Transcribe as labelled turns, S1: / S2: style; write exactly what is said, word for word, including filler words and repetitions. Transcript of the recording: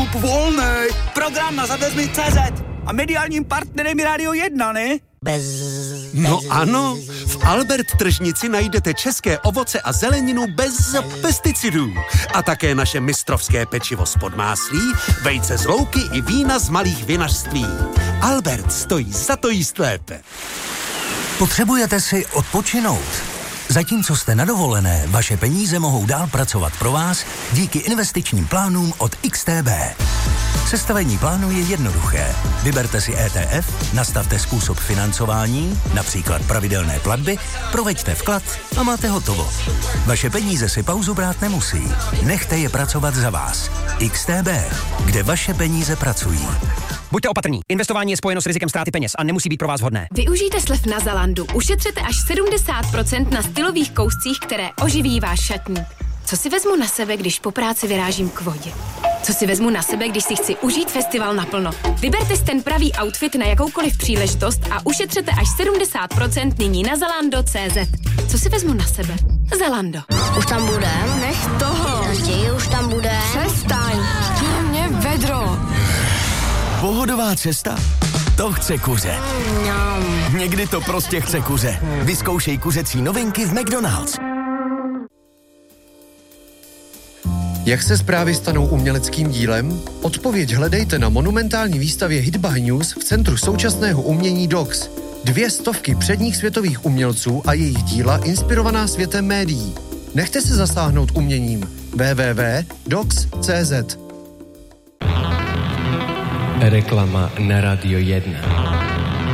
S1: Vstup volný. Program na zadveřmi tečka cé zet. A mediálním partnerem je Rádio jedna, ne?
S2: Bez...
S3: No ano, v Albert tržnici najdete české ovoce a zeleninu bez pesticidů. A také naše mistrovské pečivo z podmáslí, vejce z louky i vína z malých vinařství. Albert stojí za to jíst lépe.
S4: Potřebujete si odpočinout? Zatímco jste na dovolené, vaše peníze mohou dál pracovat pro vás díky investičním plánům od X T B. Sestavení plánu je jednoduché. Vyberte si E T F, nastavte způsob financování, například pravidelné platby, proveďte vklad a máte hotovo. Vaše peníze si pauzu brát nemusí. Nechte je pracovat za vás. X T B, kde vaše peníze pracují.
S5: Buďte opatrní. Investování je spojeno s rizikem ztráty peněz a nemusí být pro vás vhodné.
S6: Využijte slev na Zalandu. Ušetřete až sedmdesát procent na stylových kouscích, které oživí váš šatník. Co si vezmu na sebe, když po práci vyrážím k vodě? Co si vezmu na sebe, když si chci užít festival naplno? Vyberte si ten pravý outfit na jakoukoliv příležitost a ušetřete až sedmdesát procent nyní na zalando tečka cé zet. Co si vezmu na sebe? Zalando.
S2: Už tam budem?
S7: Nech toho.
S2: Naději, už tam budem?
S7: Přestaň. Na mě vedro.
S8: Pohodová cesta? To chce kuře.
S2: No.
S8: Někdy to prostě chce kuře. Vyzkoušej kuřecí novinky v McDonald's.
S9: Jak se zprávy stanou uměleckým dílem? Odpověď hledejte na monumentální výstavě Hit by News v Centru současného umění D O X. Dvě stovky předních světových umělců a jejich díla inspirovaná světem médií. Nechte se zasáhnout uměním. w w w tečka dox tečka cé zet.
S10: Reklama na Radio jedna.